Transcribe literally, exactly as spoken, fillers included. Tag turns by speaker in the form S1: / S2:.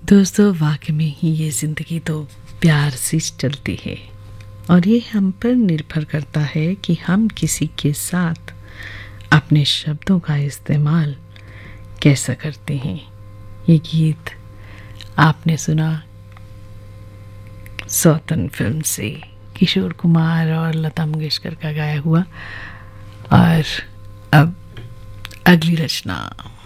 S1: दोस्तों, वाकई में ही ये ज़िंदगी तो प्यार से चलती है और ये हम पर निर्भर करता है कि हम किसी के साथ अपने शब्दों का इस्तेमाल कैसा करते हैं। ये गीत आपने सुना सौतन फिल्म से, किशोर कुमार और लता मंगेशकर का गाया हुआ। और अब अगली रचना।